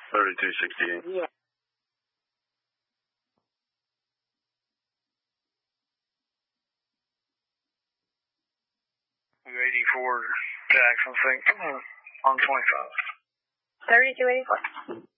3268. Yeah. '84 Jackson, I think, on 25. 3284.